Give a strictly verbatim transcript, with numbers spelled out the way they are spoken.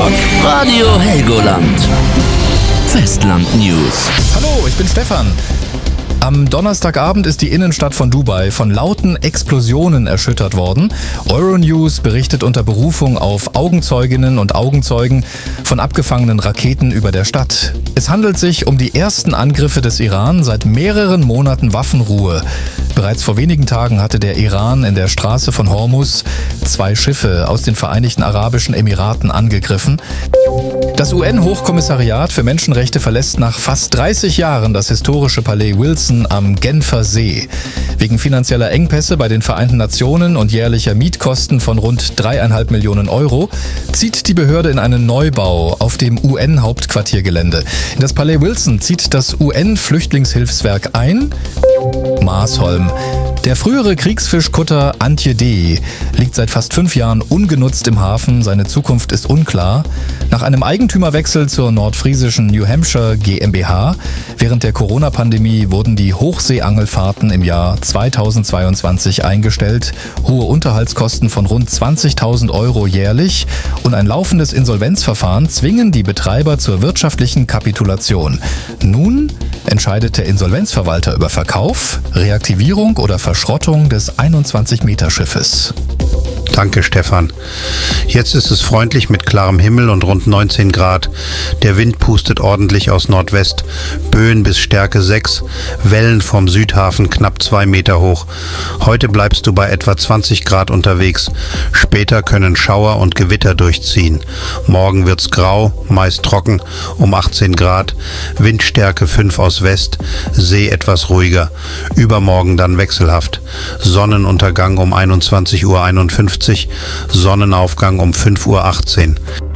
Talk, Radio Helgoland. Festland News. Hallo, ich bin Stefan. Am Donnerstagabend ist die Innenstadt von Dubai von lauten Explosionen erschüttert worden. Euronews berichtet unter Berufung auf Augenzeuginnen und Augenzeugen von abgefangenen Raketen über der Stadt. Es handelt sich um die ersten Angriffe des Iran seit mehreren Monaten Waffenruhe. Bereits vor wenigen Tagen hatte der Iran in der Straße von Hormuz zwei Schiffe aus den Vereinigten Arabischen Emiraten angegriffen. Das U N-Hochkommissariat für Menschenrechte verlässt nach fast dreißig Jahren das historische Palais Wilson am Genfer See. Wegen finanzieller Engpässe bei den Vereinten Nationen und jährlicher Mietkosten von rund dreieinhalb Millionen Euro zieht die Behörde in einen Neubau auf dem U N-Hauptquartiergelände. In das Palais Wilson zieht das U N-Flüchtlingshilfswerk ein. Marsholm. Der frühere Kriegsfischkutter Antje D. liegt seit fast fünf Jahren ungenutzt im Hafen. Seine Zukunft ist unklar. Nach einem Eigentümerwechsel zur nordfriesischen New Hampshire GmbH während der Corona-Pandemie wurden die Hochseeangelfahrten im Jahr zweitausendzweiundzwanzig eingestellt. Hohe Unterhaltskosten von rund zwanzigtausend Euro jährlich und ein laufendes Insolvenzverfahren zwingen die Betreiber zur wirtschaftlichen Kapitulation. Nun entscheidet der Insolvenzverwalter über Verkauf, Reaktivierung oder Verschrottung des einundzwanzig Meter Schiffes. Danke, Stefan. Jetzt ist es freundlich mit klarem Himmel und rund neunzehn Grad. Der Wind pustet ordentlich aus Nordwest. Böen bis Stärke sechs. Wellen vom Südhafen knapp zwei Meter hoch. Heute bleibst du bei etwa zwanzig Grad unterwegs. Später können Schauer und Gewitter durchziehen. Morgen wird's grau, meist trocken, um achtzehn Grad. Windstärke fünf aus West. See etwas ruhiger. Übermorgen dann wechselhaft. Sonnenuntergang um einundzwanzig Uhr einundfünfzig. Sonnenaufgang um fünf Uhr achtzehn.